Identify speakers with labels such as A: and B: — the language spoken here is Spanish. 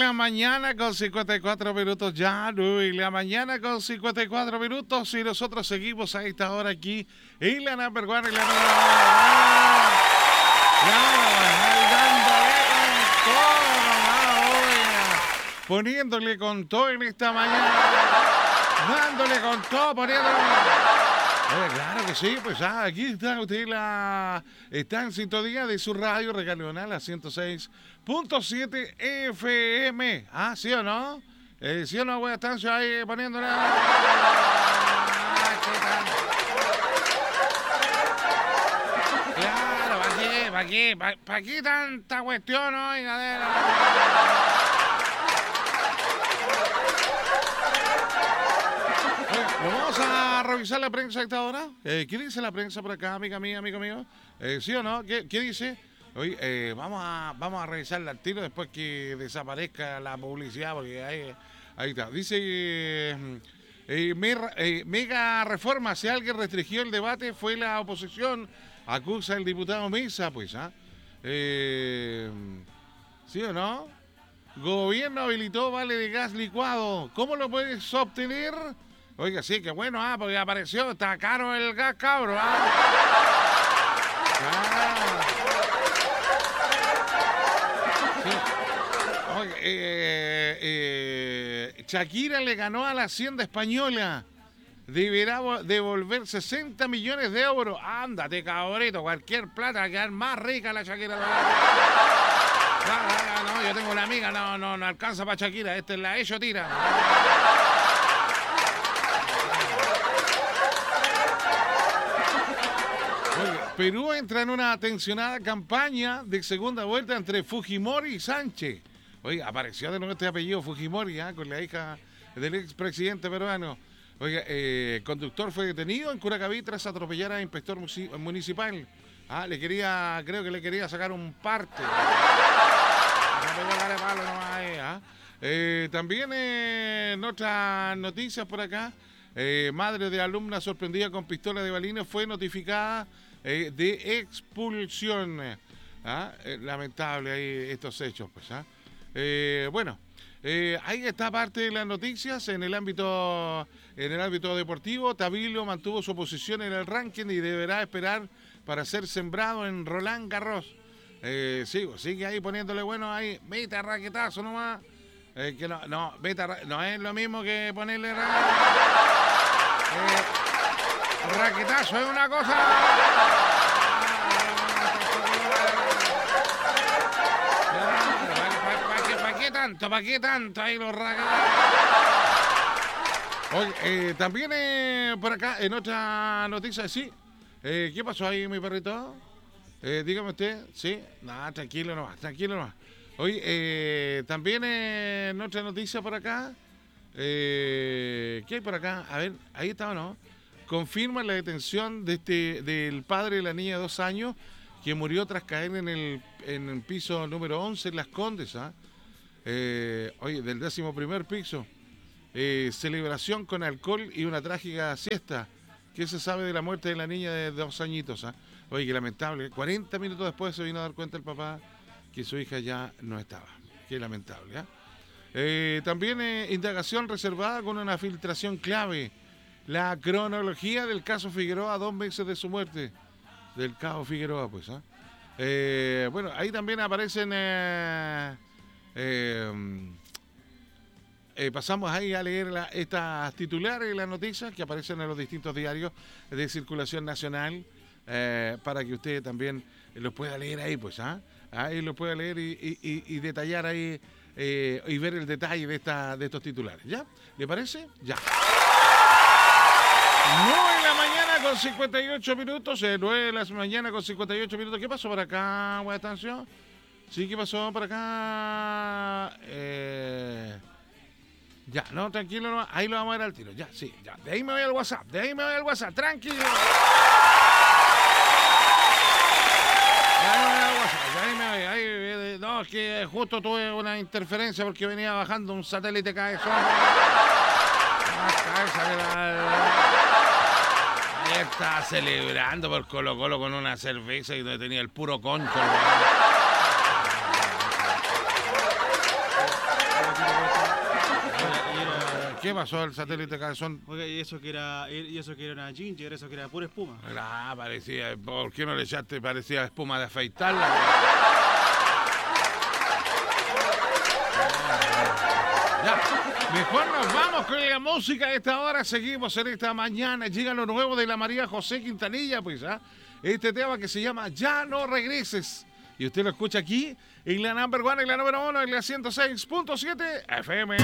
A: la mañana con 54 minutos ya, 9 de la mañana con 54 minutos y nosotros seguimos a esta hora aquí en la number one, en la número poniéndole con todo en esta mañana, dándole con todo, poniéndole. Claro que sí, pues ya aquí está usted, está en sintonía de su radio regional a 106.7 FM. ¿Ah, sí o no? ¿Sí o no, voy a estar ahí poniéndole? Claro, ¿para qué tanta cuestión, oiga? Vamos a revisar la prensa a esta hora. ¿Qué dice la prensa por acá, amiga mía, amigo mío? ¿Sí o no? ¿Qué dice? Hoy vamos a revisarla al tiro después que desaparezca la publicidad, porque ahí está. Dice mega reforma. Si alguien restringió el debate fue la oposición. Acusa el diputado Mesa, pues, ¿ah? ¿Sí o no? Gobierno habilitó vale de gas licuado. ¿Cómo lo puedes obtener? Oiga, sí, qué bueno, porque apareció, está caro el gas, cabro, Sí. Oye, Shakira le ganó a la Hacienda Española. Deberá devolver 60 millones de euros. Ándate, cabrito, cualquier plata va a quedar más rica la Shakira. No, yo tengo una amiga, no alcanza para Shakira, esta es la hecho tira. Perú entra en una tensionada campaña de segunda vuelta entre Fujimori y Sánchez. Oye, apareció de nuevo este apellido Fujimori, con la hija del expresidente peruano. Oiga, conductor fue detenido en Curacaví tras atropellar a inspector municipal. Creo que le quería sacar un parte. También en otras noticias por acá, madre de alumna sorprendida con pistola de balines fue notificada de expulsión. Lamentable ahí estos hechos, pues. Ahí está parte de las noticias. En el ámbito deportivo, Tavilo mantuvo su posición en el ranking y deberá esperar para ser sembrado en Roland Garros. Sigue ahí poniéndole bueno ahí, meta raquetazo nomás. No es lo mismo que ponerle raquetazo, es una cosa. ¿Para qué tanto ahí los raquetazos? Oye, también por acá en otra noticia, sí. ¿Qué pasó ahí, mi perrito? Dígame usted, ¿sí? No, tranquilo nomás. Oye, también en otra noticia por acá. ¿Qué hay por acá? A ver, ahí está o no. Confirma la detención del padre de la niña de 2 años que murió tras caer en el piso número 11 en Las Condes. Del 11º piso. Celebración con alcohol y una trágica siesta. ¿Qué se sabe de la muerte de la niña de 2 añitos? Oye, qué lamentable. 40 minutos después se vino a dar cuenta el papá que su hija ya no estaba. Qué lamentable. También indagación reservada con una filtración clave. La cronología del caso Figueroa a 2 meses de su muerte. Del cabo Figueroa, pues. Ahí también aparecen... pasamos ahí a leer estas titulares y las noticias que aparecen en los distintos diarios de circulación nacional, para que usted también los pueda leer ahí, pues, ahí lo pueda leer y detallar ahí y ver el detalle de estos titulares. ¿Ya? ¿Le parece? Ya. 9 de la mañana con 58 minutos, 9 de la mañana con 58 minutos. ¿Qué pasó por acá, buena estación? Sí, ¿qué pasó por acá? Ya, no, tranquilo, no, ahí lo vamos a ver al tiro. Ya, sí, ya. De ahí me voy al WhatsApp, tranquilo. No, es que justo tuve una interferencia porque venía bajando un satélite cabezón. Ahí está celebrando por Colo-Colo con una cerveza y donde tenía el puro concho. ¿Qué pasó el satélite cabezón?
B: Oiga, y eso que era una ginger, eso que era pura espuma.
A: Ah, parecía, ¿por qué no le echaste? Parecía espuma de afeitarla. Ya, mejor nos vamos con la música a esta hora. Seguimos en esta mañana. Llega lo nuevo de la María José Quintanilla, pues, ¿ah? Este tema que se llama Ya no regreses. Y usted lo escucha aquí en la number one, en la número 1, en la 106.7 FM.